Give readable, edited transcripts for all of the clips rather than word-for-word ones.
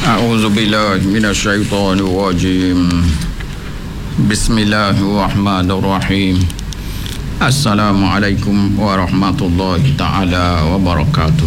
A'udzu billahi minasyaitonir rajim. Bismillahirrahmanirrahim. Assalamualaikum warahmatullahi taala wabarakatuh.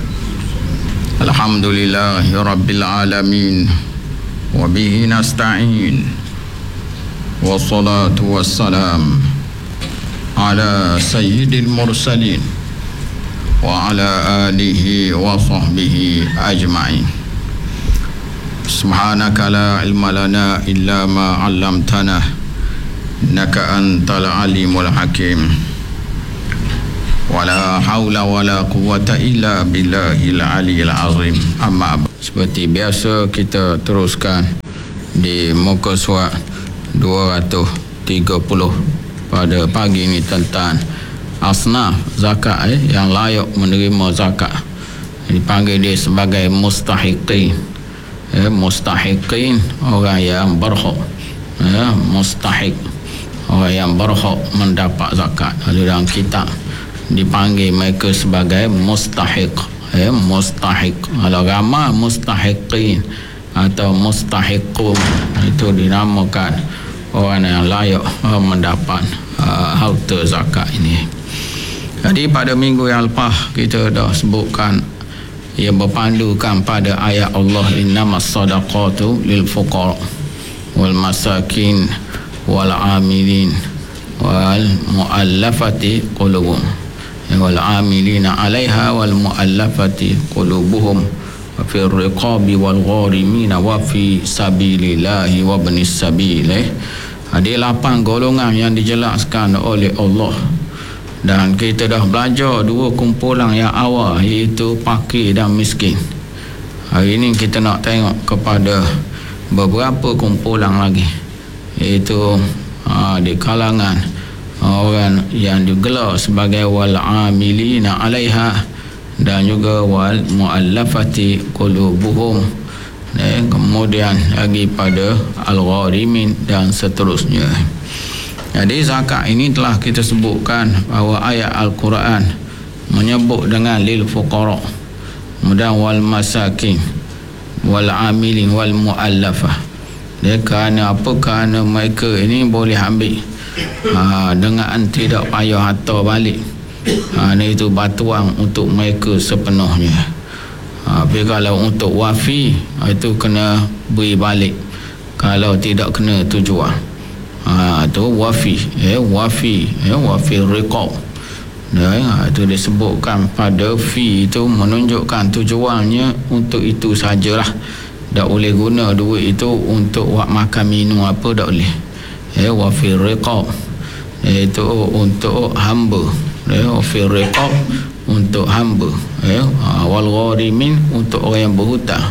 Alhamdulillahirabbil alamin. Wa bihi nasta'in. Wassalatu wassalam ala sayyidil mursalin wa ala alihi wa sahbihi ajma'in. Subhanaka la ilma lana illa ma 'allamtana innaka antal alimul hakim. Wala haula wala quwwata illa billahil aliyil azim. Amma seperti biasa kita teruskan di muka surat 230 pada pagi ini tentang asnaf zakat yang layak menerima zakat. Dipanggil dia sebagai mustahiqin. Mustahiqin, orang yang berhak, mustahiq, orang yang berhak mendapat zakat. Dalam kitab dipanggil mereka sebagai mustahiq, mustahiq. Kalau ramai mustahiqin atau mustahiqun, itu dinamakan orang yang layak mendapat harta zakat ini. Jadi pada minggu yang lepas kita dah sebutkan, ia berpandukan pada ayat Allah, innamas sadaqatu lil fuqara wal masakin wal amilin wal muallafati qulubuhum wal amilina 'alaiha wal muallafati qulubuhum wa fir riqabi wal gharimina wa fi sabilillahi wa ibnis sabil. Ada 8 golongan yang dijelaskan oleh Allah. Dan kita dah belajar 2 kumpulan yang awal, iaitu fakir dan miskin. Hari ini kita nak tengok kepada beberapa kumpulan lagi, iaitu di kalangan orang yang digelar sebagai wal amilina 'alaiha dan juga wal muallafati qulubuhum, kemudian lagi pada al-gharimin dan seterusnya. Jadi zakat ini telah kita sebutkan bahawa ayat Al-Quran menyebut dengan lil fuqara, kemudian wal masakin wal amilin wal muallafah. Dia kerana apa? Kerana mereka ini boleh ambil dengan tidak payah harta balik. Itu bantuan untuk mereka sepenuhnya. Tapi kalau untuk wafi, itu kena beri balik. Kalau tidak, kena tujuan. Itu wafi, wafi riqab. Itu disebutkan pada fi, itu menunjukkan tujuannya untuk itu sajalah. Tak boleh guna duit itu untuk buat makan minum apa, tak boleh. Wafi riqab, itu untuk hamba. Wafi riqab untuk hamba. Wal gharimin untuk orang yang berhutang.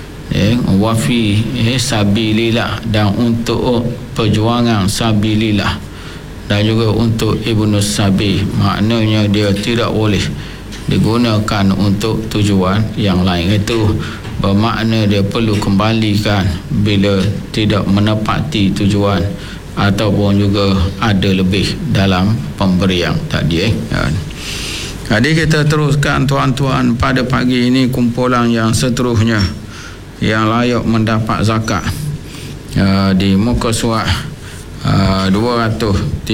Wafi sabilillah, dan untuk perjuangan sabilillah, dan juga untuk ibnus sabil. Maknanya dia tidak boleh digunakan untuk tujuan yang lain. Itu bermakna dia perlu kembalikan bila tidak menepati tujuan ataupun juga ada lebih dalam pemberian tadi. Jadi kita teruskan tuan-tuan pada pagi ini kumpulan yang seterusnya yang layak mendapat zakat. Di muka surat 230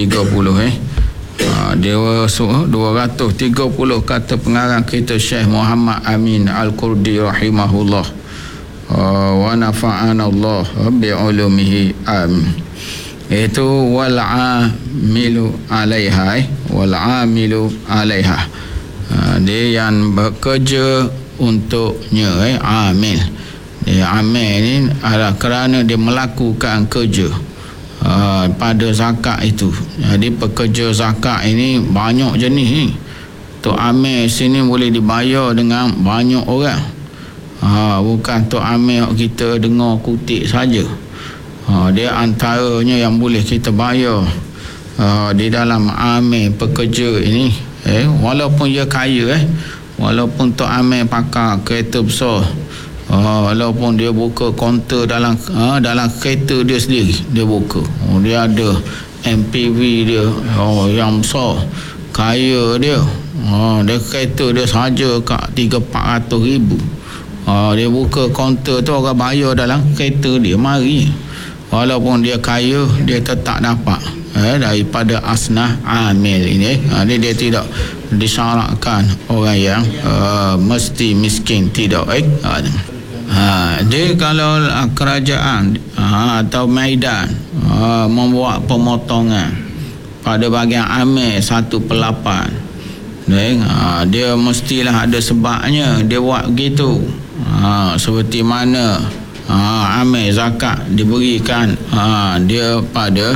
230 kata pengarang kita Syekh Muhammad Amin Al-Qurdi rahimahullah, wa nafa'ana Allah bi ulumihi amin. Itu wal amilu 'alaiha, wal amilu 'alaiha, dia yang bekerja untuknya. Amil, amil ni adalah kerana dia melakukan kerja pada zakat itu. Jadi pekerja zakat ini banyak jenis ni. Tok amil sini boleh dibayar dengan banyak orang. Bukan tok amil kita dengar kutip saja. Dia antaranya yang boleh kita bayar di dalam amil pekerja ini. Walaupun dia kaya, walaupun tok amil pakar kereta besar, walaupun dia buka kaunter dalam kereta dia sendiri, dia buka, dia ada MPV dia yang besar, kaya dia, dia kereta dia saja kat 300-400 ribu. Dia buka kaunter tu, orang bayar dalam kereta dia mari. Walaupun dia kaya, dia tetap dapat daripada asnah amil ini. Dia tidak disyaratkan orang yang mesti miskin, tidak. Dia kalau kerajaan atau maidan membuat pemotongan pada bahagian amil 1/8, dia mestilah ada sebabnya dia buat begitu. Seperti mana amil zakat diberikan dia pada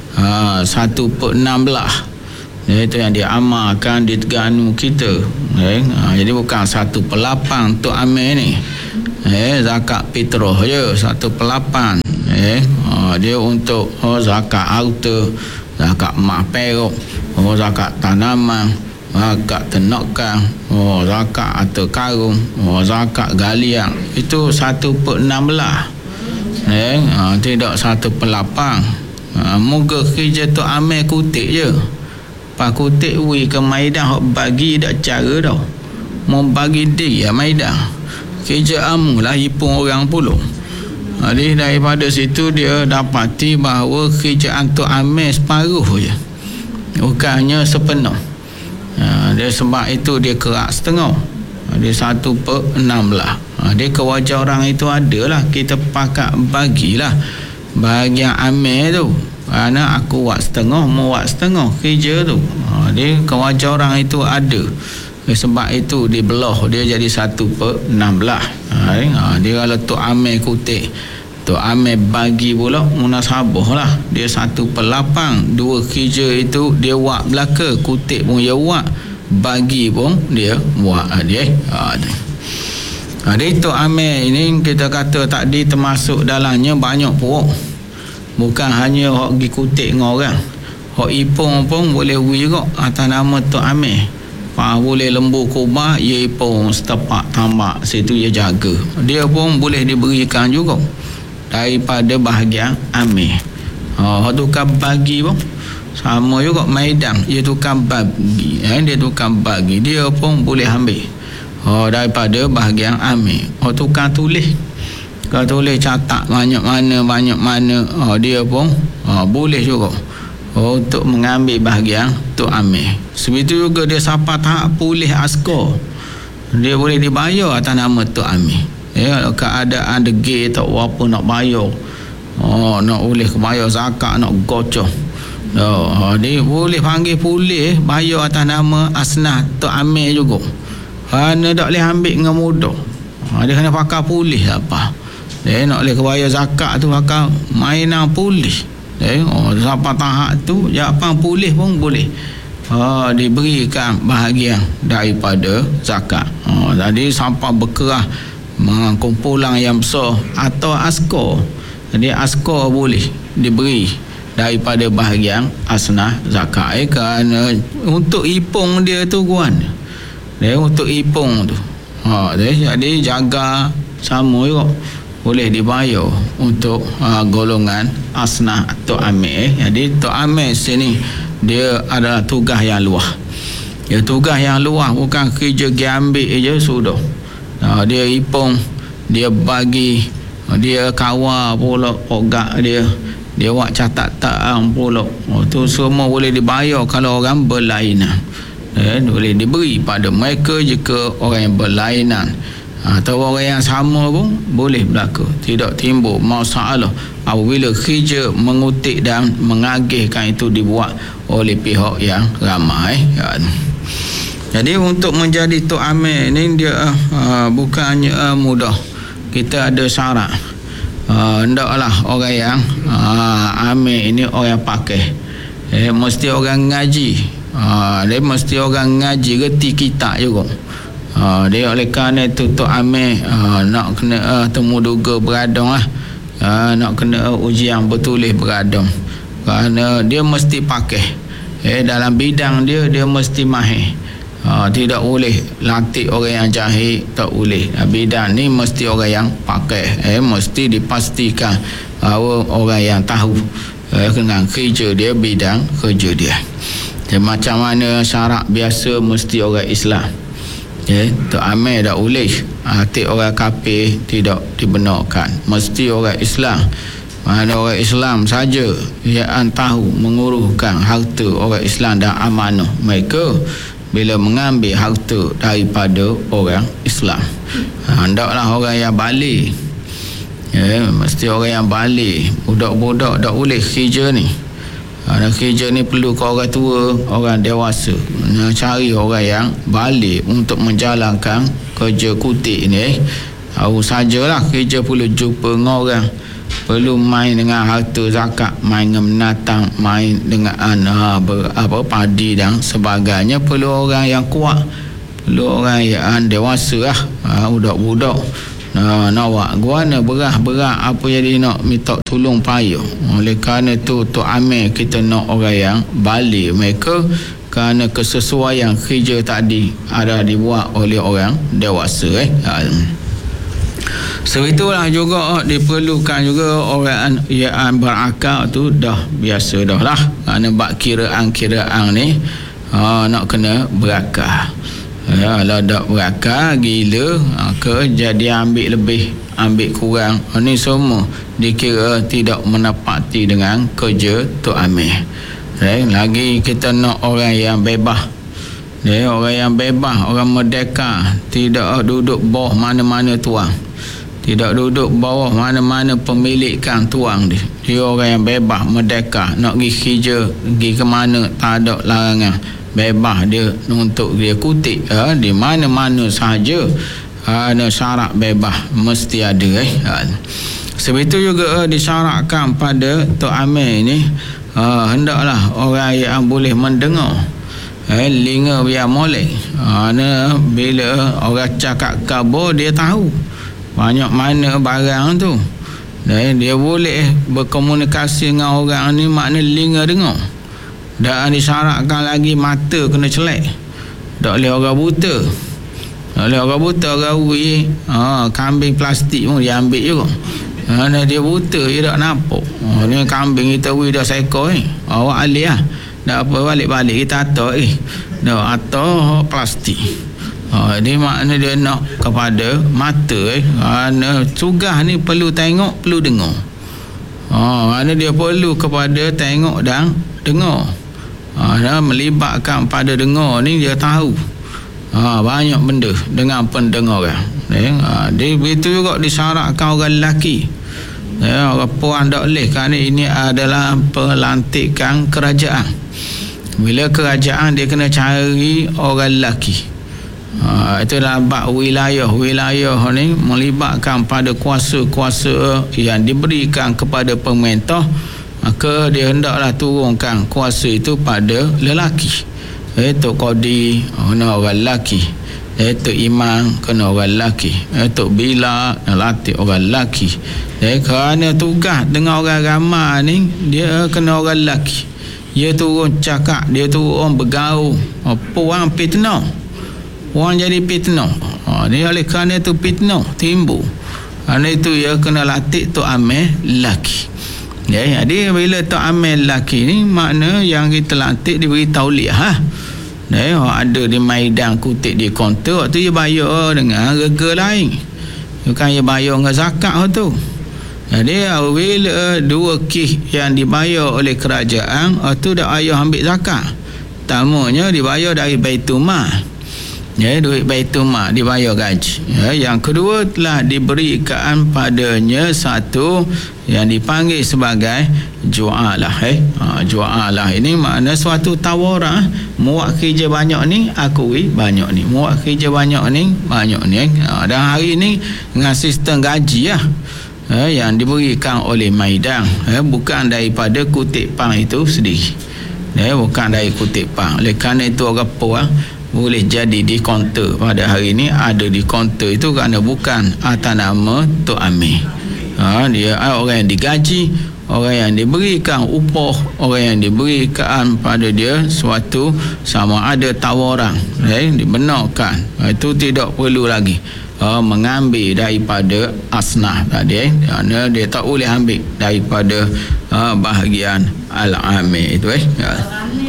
1/16, itu yang diamalkan di Terengganu kita. Jadi bukan 1/8 untuk amil ni. Zakat fitrah je 1/8. Dia untuk zakat harta, zakat emas perak, zakat tanaman, zakat ternakan, zakat atau karung, zakat galian, itu 1/16. Tidak 1/8. Moga kerja tu amil kutik je. Pak kutik wui ke maidan hok bagi dak cara dah. Mau bagi dia maidan. Kerja amulah hipung orang pula. Jadi daripada situ dia dapati bahawa kerjaan tu amil separuh je, bukannya sepenuh. Dia sebab itu dia kerak setengah. Dia 1/16. Dia kewajaran itu adalah kita pakat bagilah bahagian amil tu. Kerana aku buat setengah, mau buat setengah kerja tu. Dia kewajaran itu ada. Sebab itu dibelah, dia jadi 1/16. Dia kalau tu amil kutik, tu amil bagi pula munasabah lah, dia 1/8. Dua kerja itu dia buat belaka, kutik pun dia buat, bagi pun dia buat. Jadi tu amil ini kita kata tadi termasuk dalamnya banyak pokok. Bukan hanya hok pergi kutik dengan orang, hok ipung pun boleh wirok atas nama tu amil. Boleh lembu kubah, ia ipung setepak tambak situ ia jaga, dia pun boleh diberikan juga daripada bahagian amil. Tukar bagi pun sama juga maidan, dia tukar bagi, dia tukar bagi, dia pun boleh ambil daripada bahagian amil. Tukar tulis, kalau tulis catat banyak mana dia pun boleh juga untuk mengambil bahagian tu amil. Sebegitu juga dia sampai tahap pulih askar, dia boleh dibayar atas nama tu amil. Kalau keadaan degil tak apa nak bayar, nak boleh bayar zakat, nak gocok, dia boleh panggil pulih bayar atas nama asnah tu amil juga. Kerana tak boleh ambil dengan mudah, dia kena pakai pulih apa. Dia nak boleh bayar zakat tu pakai mainan pulih. Sampai tahap tu jawapan pulih pun boleh diberikan bahagian daripada zakat. Jadi sampai berkerah kumpulan yang besar atau askar, jadi askar boleh diberi daripada bahagian asnah zakat. Kerana untuk ipung dia tu kuan, dia untuk ipung tu jadi jaga sama juga boleh dibayar untuk golongan asnah tu amil. Jadi tu amil sini dia adalah tugas yang luas. Dia tugas yang luas, bukan kerja dia ambil je sudah. Dia ipung, dia bagi, dia kawal pula pogak dia buat catatan pula. Tu semua boleh dibayar kalau orang berlainan. Boleh diberi pada mereka jika orang yang berlainan. Atau orang yang sama pun boleh berlaku, tidak timbul masalah apabila kerja mengutik dan mengagihkan itu dibuat oleh pihak yang ramai. Jadi untuk menjadi tok amil ni dia bukannya mudah. Kita ada syarat. Hendaklah orang yang amil ini orang pakai, mesti orang ngaji. Dia mesti orang ngaji reti kitab juga. Dia oleh kerana itu tok amil nak kena temu duga beradang lah, nak kena ujian bertulis beradang. Kerana dia mesti pakai dalam bidang dia mesti mahir. Tidak boleh latih orang yang jahil, tak boleh. Bidang ni mesti orang yang pakai, mesti dipastikan bahawa orang yang tahu dengan kerja dia, bidang kerja dia. Macam mana syarat biasa mesti orang Islam. Tok amil tak boleh hati orang kafir tidak dibenarkan, mesti orang Islam. Mana orang Islam saja yang tahu menguruskan harta orang Islam dan amanah mereka bila mengambil harta daripada orang Islam. Hendaklah orang yang balik, mesti orang yang balik. Budak-budak tak boleh kerja ni. Kerja ni perlu ke orang tua, orang dewasa. Cari orang yang balik untuk menjalankan kerja kutik ni. Tahu sajalah kerja perlu jumpa dengan orang, perlu main dengan harta zakat, main dengan binatang, main dengan padi dan sebagainya. Perlu orang yang kuat, perlu orang yang dewasa lah. Budak-budak nawak guana berat apa jadi nak minta tolong payah. Oleh kerana tu Tok Amir kita nak orang yang balik mereka, kerana kesesuaian kerja tadi ada dibuat oleh orang dewasa. Sebab itulah juga diperlukan juga orang yang berakal tu dah biasa dah lah. Kerana bak kiraan ni nak kena berakal. Kalau tak berakal gila ke jadi ambil lebih, ambil kurang, ni semua dikira tidak menepati dengan kerja Tok Amir. Lagi kita nak orang yang bebas. Orang yang bebas, orang merdeka, tidak duduk bawah mana-mana tuang, tidak duduk bawah mana-mana pemilikan tuang dia. Dia orang yang bebas, merdeka, nak pergi kerja, pergi ke mana tak ada larangan. Bebas dia untuk dia kutik di mana-mana sahaja. Ada syarat bebas mesti ada. Sebab itu juga disyaratkan pada Tok Amir ni hendaklah orang yang boleh mendengar. Linga biar molek. Bila orang cakap khabar dia tahu banyak mana barang tu. Dia boleh berkomunikasi dengan orang ni, makna linga dengar. Dan disyaratkan lagi mata kena celak. Tak boleh orang buta. Tak boleh orang buta, orang ui kambing plastik pun dia ambil juga. Dia buta, dia tak nampak. Ni kambing kita ui dah seekor ni. Awak alih lah. Dah apa balik-balik kita atak dah atak plastik. Dia makna dia nak kepada mata. Sugah ni perlu tengok, perlu dengar. Makna dia perlu kepada tengok dan dengar. Melibatkan pada dengar ni dia tahu banyak benda dengan pendengaran. Dia begitu juga disyaratkan orang lelaki. Orang puan tak boleh, kerana ini adalah pelantikan kerajaan. Bila kerajaan dia kena cari orang lelaki. Itulah bab wilayah ni melibatkan pada kuasa-kuasa yang diberikan kepada pemerintah. Maka dia hendaklah turunkan kuasa itu pada lelaki. Tok Qadi kena orang lelaki, tok Imam kena orang lelaki, tok Bila latih orang lelaki. Kerana tugas dengan orang ramai ni dia kena orang lelaki. Dia turun cakap, dia turun bergaul. Puang fitnah, puang jadi fitnah. Dia oleh kerana tu fitnah timbul. Kerana itu dia kena latih Tok Amir lelaki. Jadi bila Tok Amir lelaki ni, makna yang kita latih diberi tauliah. Ada di maidan kutik di kaunter, waktu dia bayar dengan rega lain, bukan dia bayar dengan zakat tu. Jadi bila dua kis yang dibayar oleh kerajaan, tu dah ayah ambil zakat. Pertamanya dibayar dari Baitul Mal. Duit Baitul Mal dibayar gaji. Yang kedua telah diberikan padanya satu yang dipanggil sebagai ju'alah. Ju'alah ini makna suatu tawaran. Muat kerja banyak ni, akui banyak ni. Muat kerja banyak ni, banyak ni. Dan hari ni dengan sistem gaji yang diberikan oleh maidan, bukan daripada kutik pang itu sendiri. Bukan dari kutik pang. Oleh kerana itu orang puang boleh jadi di kaunter pada hari ini, ada di kaunter itu kerana bukan atas nama Tok Amir. Dia orang yang digaji, orang yang diberikan upah, orang yang diberikan pada dia suatu sama ada tawaran dibenarkan. Itu tidak perlu lagi mengambil daripada asnaf tadi. Dia tak boleh ambil daripada bahagian al-amir itu.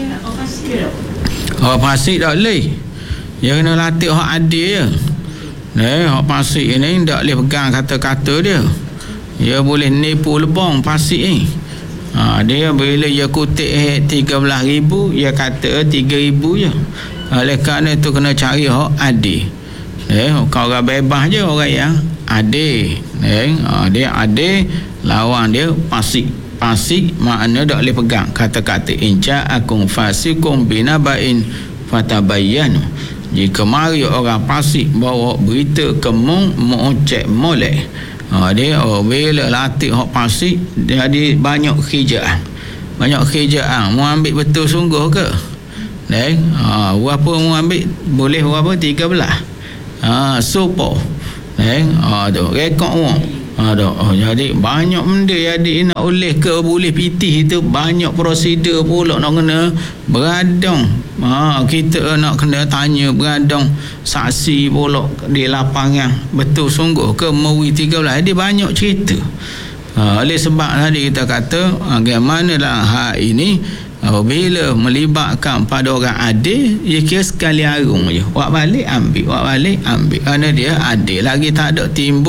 Orang fasik tak boleh. Dia kena latih orang adil je. Hak pasik ni tak boleh pegang kata-kata dia. Dia boleh nipu lebong pasik ni. Dia bila dia kutip 13,000, dia kata 3,000 je. Oleh kerana tu kena cari hak adil. Kau orang bebas je orang yang adil. Dia adil, lawan dia pasik. Pasik makna tak boleh pegang kata-kata inja akum fasikum binabain fatabayyanu. Jika mari orang pasik bawa berita kemung cek molek, dia bila latih hak pasik jadi banyak kerjaan. Mu ambil betul sungguh ke? Berapa mu ambil? Boleh berapa? 13. Supo. Tu rekod mu. Jadi banyak benda jadi nak oleh ke boleh pitih itu, banyak prosedur pula nak kena beradang. Kita nak kena tanya beradang saksi pula di lapangan betul sungguh ke mewi 13. Dia banyak cerita. Oleh sebab tadi kita kata bagaimanalah hak ini bila melibatkan pada orang adil, dia kira sekali arung je, buat balik ambil. Kerana dia adil, lagi tak ada timbul